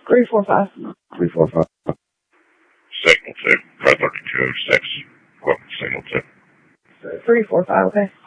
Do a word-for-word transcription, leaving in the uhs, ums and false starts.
Three four five. Three four five. Signal two. Pro thirty-two oh six. Equipment signal two. Three four five. Okay.